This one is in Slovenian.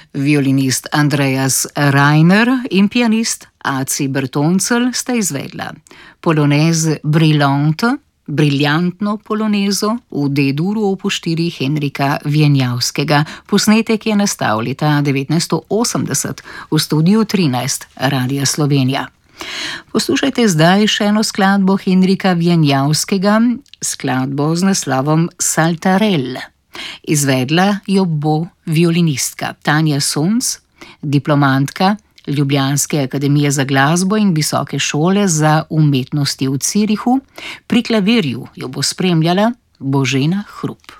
Violinist Andreas Reiner in pianist Aci Bertoncelj sta izvedla polonez briljantno polonezo v D-duru opus 4 Henrika Wieniawskiego. Posnetek je nastal leta 1980 v studiu 13 Radia Slovenija. Poslušajte zdaj še eno skladbo Henrika Wieniawskiego, skladbo z naslovom Saltarell. Izvedla jo bo violinistka Tanja Sunc, diplomantka Ljubljanske akademije za glasbo in Visoke šole za umetnosti v Zürichu. Pri klavirju jo bo spremljala Božena Hrup.